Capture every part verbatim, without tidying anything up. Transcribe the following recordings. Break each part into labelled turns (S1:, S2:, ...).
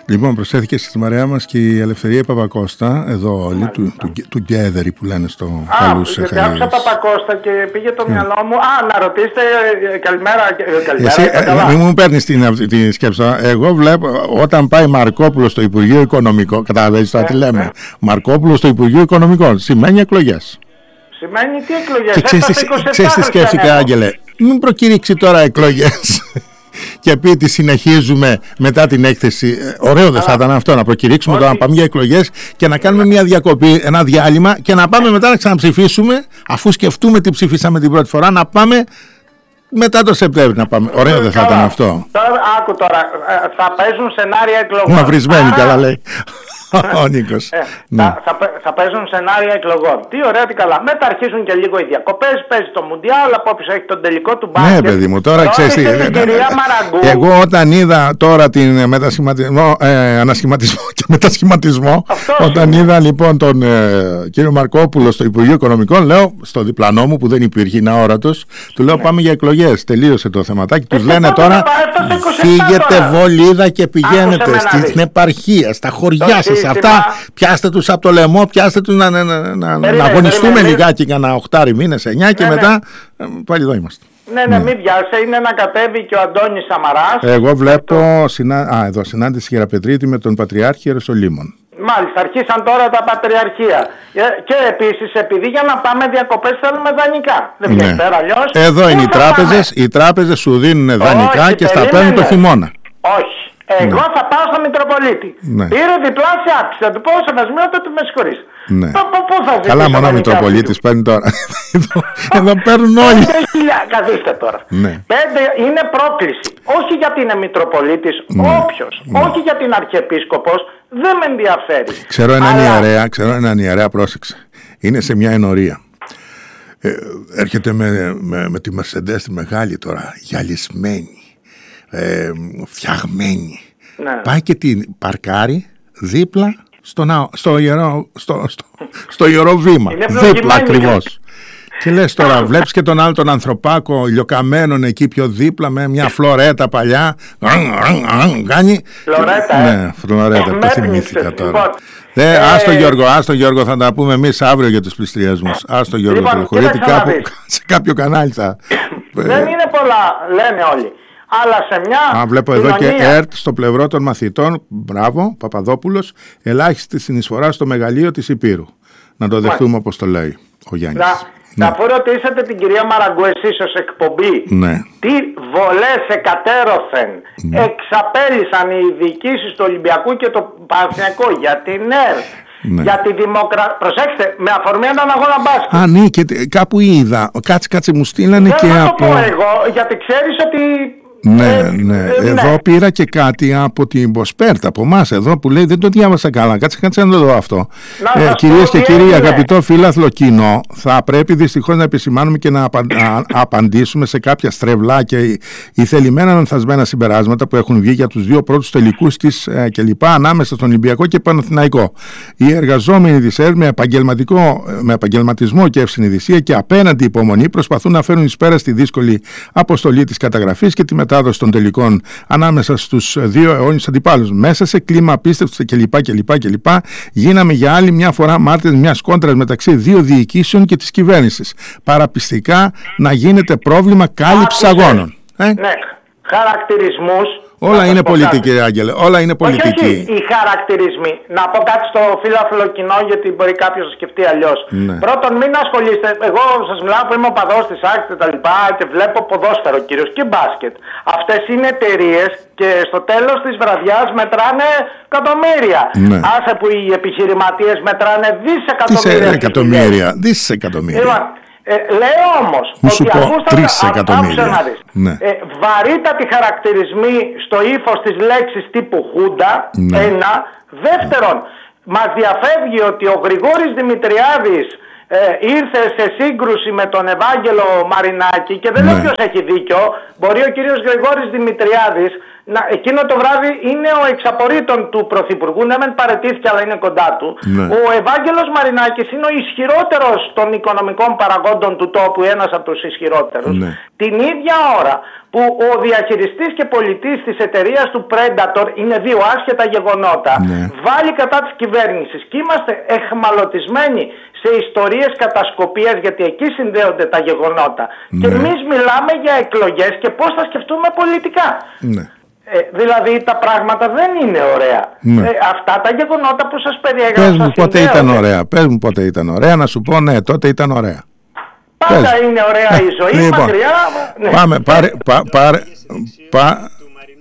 S1: Λοιπόν, προσθέθηκε στη μαρέα μας και η Ελευθερία Παπακώστα, εδώ όλοι, του, του, του Γκέδερη που λένε στο Καλούς Εχαΐες.
S2: Α, άκουσα Παπακώστα και πήγε το yeah. μυαλό μου. Α, να ρωτήσετε, καλημέρα, καλημέρα.
S1: Εσύ, ε, μην μου παίρνεις την, την σκέψη. Εγώ βλέπω, όταν πάει Μαρκόπουλο στο Υπουργείο Οικονομικό, καταλαβαίνεις τώρα τι λέμε, yeah. Μαρκόπουλο στο Υπουργείο Οικονομικών, σημαίνει εκλογές.
S2: Σημαίνει τι εκλογές?
S1: Και ξέρεις τι σκέφτηκα, Άγγελε, μην προκηρύξει τώρα εκλογές και πει ότι συνεχίζουμε μετά την έκθεση. Ωραίο δεν θα ήταν αυτό, να προκηρύξουμε τώρα να πάμε για εκλογές και να κάνουμε μια διακοπή, ένα διάλειμμα και να πάμε μετά να ξαναψηφίσουμε, αφού σκεφτούμε τι ψηφίσαμε την πρώτη φορά, να πάμε μετά το Σεπτέμβριο να πάμε. Ωραίο δεν θα ήταν αυτό?
S2: Τώρα, άκου τώρα, θα παίζουν σενάρια εκλογών.
S1: Μαυρισμένοι, καλά λέει ο Νίκος.
S2: Ε, ναι. θα, θα, θα παίζουν σενάρια εκλογών. Τι ωραία, τι καλά. Μετά αρχίζουν και λίγο οι διακοπές, παίζει το Μουντιάλ, από όποιος έχει τον τελικό του μπάσκετ.
S1: Ναι, παιδί μου, τώρα ξέρεις τι. Εγώ όταν είδα τώρα την μετασχηματισμό, ε, ανασχηματισμό και μετασχηματισμό, αυτός όταν είναι. είδα λοιπόν τον ε, κύριο Μαρκόπουλο στο Υπουργείο Οικονομικών, λέω στο διπλανό μου που δεν υπήρχε, είναι αόρατος, του λέω ναι. πάμε για εκλογές. Τελείωσε το θεματάκι. Τους λένε τώρα φύγετε Βολίδα και πηγαίνετε στην επαρχία, στα χωριά σας. Αυτά πιάστε τους από το λαιμό, πιάστε τους να, να, να, να, να αγωνιστούμε περίμενε, λιγάκι για ένα οχτάρι μήνες, εννιά και ναι, μετά ναι. πάλι εδώ είμαστε.
S2: Ναι, ναι, ναι. μην βιάσαι, είναι να κατέβει και ο Αντώνης Σαμαράς.
S1: Εγώ βλέπω, το... συνα... Α, εδώ συνάντηση Γεραπετρίτη με τον Πατριάρχη Ιεροσολύμων.
S2: Μάλιστα, αρχίσαν τώρα τα πατριαρχία. Και επίσης, επειδή για να πάμε διακοπές θέλουμε δανεικά. Δεν βγαίνει πέρα αλλιώς.
S1: Εδώ είναι οι τράπεζες, οι τράπεζες σου δίνουν δανεικά όχι, και στα παίρνουν το χειμώνα.
S2: Όχι. Εγώ ναι. θα πάω στο Μητροπολίτη. Ναι. Πήρε διπλάσια άψη. Θα του πω σε βασμιότητα με συγχωρείς.
S1: Ναι. Πού θα ζητήσω? Καλά, μόνο ο Μητροπολίτης παίρνει τώρα. εδώ, εδώ παίρνουν όλοι.
S2: Καθίστε τώρα. Ναι. Πέντε είναι πρόκληση. Όχι γιατί είναι Μητροπολίτης, ναι. όποιος. Ναι. Όχι γιατί είναι Αρχιεπίσκοπος. Δεν με ενδιαφέρει.
S1: Ξέρω έναν Αλλά... ιερέα, ξέρω έναν ιερέα, πρόσεξε. Είναι σε μια ενορία. Ε, έρχεται με, με, με τη Μερσεντές τη μεγάλη τώρα, γυαλισμένη. Ε, φτιαγμένη. Ναι. Πάει και την παρκάρει δίπλα στο, ναό, στο, ιερό, στο, στο, στο ιερό βήμα. Δίπλα ακριβώς. Και λες τώρα, βλέπεις και τον άλλο τον ανθρωπάκο ηλιοκαμένον εκεί πιο δίπλα με μια φλωρέτα παλιά. Κάνει.
S2: Φλωρέτα.
S1: Ναι, φλωρέτα. Το θυμήθηκα τώρα. Ε, ας τον Γιώργο, ας τον Γιώργο, θα τα πούμε εμείς αύριο για τους πληστηριασμούς. Ας τον Γιώργο Τελεχωρίτη, κάπου σε κάποιο κανάλι θα.
S2: Δεν είναι πολλά, λένε όλοι. Αλλά σε μια.
S1: Α, βλέπω
S2: κοινωνία...
S1: εδώ και ΕΡΤ στο πλευρό των μαθητών. Μπράβο, Παπαδόπουλος. Ελάχιστη συνεισφορά στο μεγαλείο της Υπήρου. Να το δεχτούμε όπως το λέει ο Γιάννης.
S2: Να, ναι. Αφού ρωτήσατε την κυρία Μαραγκού εσείς ως εκπομπή,
S1: ναι.
S2: τι βολές εκατέρωθεν ναι. εξαπέλυσαν οι διοικήσεις του Ολυμπιακού και του Παναθηναϊκού για την ΕΡΤ. Ναι. Για τη δημοκρατία. Προσέξτε, με αφορμή έναν αγώνα μπάσκετ.
S1: Α, ναι, και κάπου είδα. Κάτσε, κάτσε, μου στείλανε
S2: δεν
S1: και
S2: θα
S1: από.
S2: Το πω εγώ, γιατί ξέρεις ότι.
S1: Ναι, ε, ναι. Ε, εδώ ναι. πήρα και κάτι από την Μποσπέρτα, από εμάς εδώ που λέει, δεν το διάβασα καλά. Κάτσε, κάτσε να το δω αυτό. Ε, Κυρίες και κύριοι, αγαπητό φίλαθλο κοινό, θα πρέπει δυστυχώς να επισημάνουμε και να απα, α, απαντήσουμε σε κάποια στρεβλά και ηθελημένα λανθασμένα συμπεράσματα που έχουν βγει για τους δύο πρώτους τελικούς της ε, κλπ. Ανάμεσα στον Ολυμπιακό και Παναθηναϊκό. Οι εργαζόμενοι της ΕΡΤ με, επαγγελματικό, με επαγγελματισμό και ευσυνειδησία και απέναντι υπομονή προσπαθούν να φέρουν εις πέρα στη δύσκολη αποστολή της καταγραφής και τη μετάδοση των τελικών ανάμεσα στους δύο αιώνιους αντιπάλους. Μέσα σε κλίμα απίστευτο κλπ. κλπ, κλπ. Γίναμε για άλλη μια φορά μάρτυρες μιας κόντρας μεταξύ δύο διοικήσεων και της κυβέρνησης. Παραπιστικά να γίνεται πρόβλημα κάλυψης αγώνων. Ε?
S2: Ναι, χαρακτηρισμούς.
S1: Όλα είναι πολιτική, κάτι. Άγγελε. Όλα είναι πολιτική.
S2: Όχι, όχι οι χαρακτηρισμοί. Να πω κάτι στο φίλαθλο κοινό, γιατί μπορεί κάποιος να σκεφτεί αλλιώς.
S1: Ναι.
S2: Πρώτον, μην ασχολείστε. Εγώ σας μιλάω που είμαι οπαδός της ΑΕΚ και τα λοιπά και βλέπω ποδόσφαιρο κυρίως και μπάσκετ. Αυτές είναι εταιρείες και στο τέλος της βραδιάς μετράνε εκατομμύρια. Ναι. Άσε που οι επιχειρηματίες μετράνε δισεκατομμύρια.
S1: Δισεκατομμύρια. Δισεκατομμύρια.
S2: Ε, λέω όμως
S1: ότι ακούστε
S2: να δεις ναι. ε, βαρύτατοι χαρακτηρισμοί στο ύφος της λέξης τύπου Χούντα, ναι. ένα. Δεύτερον, μας διαφεύγει ότι ο Γρηγόρης Δημητριάδης ε, ήρθε σε σύγκρουση με τον Ευάγγελο Μαρινάκη και δεν ναι. λέω ποιος έχει δίκιο. Μπορεί ο κύριος Γρηγόρης Δημητριάδης να, εκείνο το βράδυ είναι ο εξαπορρίτων του Πρωθυπουργού. Ναι, μεν παραιτήθηκε, αλλά είναι κοντά του.
S1: Ναι.
S2: Ο Ευάγγελος Μαρινάκης είναι ο ισχυρότερος των οικονομικών παραγόντων του τόπου, ένας από τους ισχυρότερους. Ναι. Την ίδια ώρα που ο διαχειριστής και πολιτής της εταιρείας του Predator, είναι δύο άσχετα γεγονότα, ναι. βάλει κατά της κυβέρνησης και είμαστε εχμαλωτισμένοι σε ιστορίες κατασκοπίας, γιατί εκεί συνδέονται τα γεγονότα. Ναι. Και εμείς μιλάμε για εκλογές και πώς θα σκεφτούμε πολιτικά. Ναι. Ε, δηλαδή τα πράγματα δεν είναι ωραία. Ναι. Ε, αυτά τα γεγονότα που σας περιέγραψα.
S1: Πες μου πότε ήταν ωραία. Πες μου πότε ήταν ωραία, να σου πω ναι, τότε ήταν ωραία.
S2: Πάντα Πες. είναι ωραία η ζωή, λοιπόν, μακριά. Ναι.
S1: Πάμε, πάρε, πά, πάρε, πά...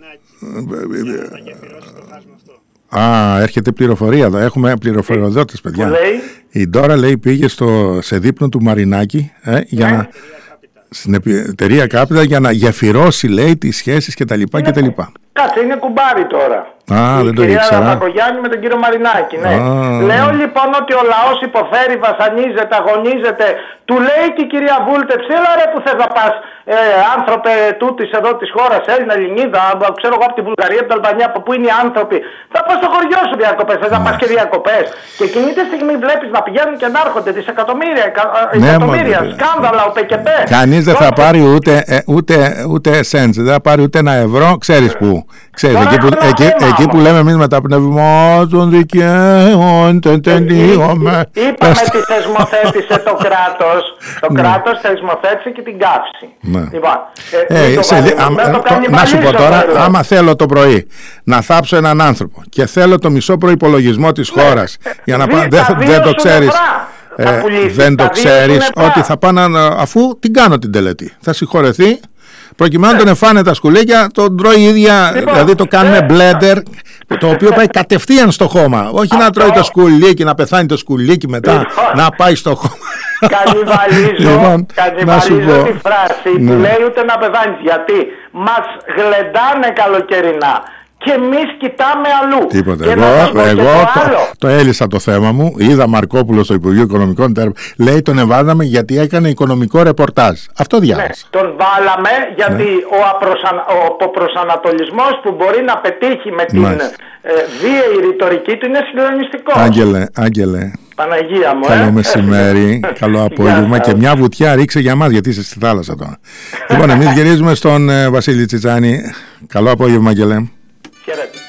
S1: Α, έρχεται πληροφορία εδώ. Έχουμε πληροφοριοδότες, παιδιά. Η Ντόρα λέει πήγε στο, σε δείπνο του Μαρινάκη ε, για ναι. να, στην εταιρεία Capital για να γεφυρώσει, λέει, τις σχέσεις κτλ. κτλ.
S2: Κάτσε, είναι κουμπάρι τώρα.
S1: Α, η δεν το ήξερα.
S2: Κυρία Πακογιάννη με τον κύριο Μαρινάκη, ναι.
S1: Α,
S2: Λέω λοιπόν ότι ο λαός υποφέρει, βασανίζεται, αγωνίζεται. Του λέει και η κυρία Βούλτεψη, έλα ρε που θες να πας, ε, άνθρωπε τούτης εδώ της χώρας, Έλληνα, Ελληνίδα, ξέρω εγώ από τη Βουλγαρία, από την Αλβανία, από πού είναι οι άνθρωποι. Θα πας στο χωριό σου διακοπές, θες να πας και διακοπές. Και εκείνη τη στιγμή βλέπεις να πηγαίνουν και να έρχονται δισεκατομμύρια,
S1: ναι,
S2: εκατομμύρια, σκάνδαλα, ο ΠΚΠ.
S1: Κανείς δεν θα πάρει ούτε, ε, ούτε, ούτε cents, δεν θα πάρει ούτε ένα ευρώ, ξέρεις που. Ξέρεις, εκεί, που, εκεί, εκεί που λέμε εμείς με τα πνευμάτων δικαίων τελείωμε.
S2: Είπαμε τι θεσμοθέτησε το κράτος. Το ναι. κράτος θεσμοθέτησε και την καύση. Ναι. Λοιπόν, ε, ε, σε,
S1: βάλει, α, το, το, να σου πω τώρα, το άμα θέλω το πρωί να θάψω έναν άνθρωπο και θέλω το μισό προϋπολογισμό της ναι. χώρας για να πάω, δεν, δεν το ξέρεις. Ε, δεν το ξέρεις ότι θα πάνε αφού την κάνω την τελετή. Θα συγχωρεθεί. Προκειμένου να τον εφάνε τα σκουλίκια, τον τρώει η ίδια, λοιπόν, δηλαδή το κάνουμε ε, blender, το οποίο πάει κατευθείαν στο χώμα. Όχι αυτό, να τρώει το σκουλίκι, να πεθάνει το σκουλίκι μετά, λοιπόν, να πάει στο χώμα.
S2: Κανιβαλίζω, λοιπόν, κανιβαλίζω τη φράση ναι. που λέει ούτε να πεθάνεις, γιατί μας γλεντάνε καλοκαιρινά. Και εμείς κοιτάμε αλλού.
S1: Τίποτα. Και εγώ εγώ το, το, το έλυσα το θέμα μου. Είδα Μαρκόπουλο στο Υπουργείο Οικονομικών. Λέει τον εβάλαμε γιατί έκανε οικονομικό ρεπορτάζ. Αυτό διάβασα.
S2: Ναι, τον βάλαμε γιατί ναι. ο, απροσανα, ο προσανατολισμός που μπορεί να πετύχει με την ε, βίαιη ρητορική του είναι συγκλονιστικό.
S1: Άγγελε, Άγγελε.
S2: Παναγία μου,
S1: καλό
S2: ε.
S1: μεσημέρι, καλό απόγευμα και μια βουτιά ρίξε για μας γιατί είσαι στη θάλασσα τώρα. Λοιπόν, εμείς γυρίζουμε στον ε, Βασίλη Τσιτσάνη. Καλό απόγευμα, Άγγελε.
S2: Χαίρετε.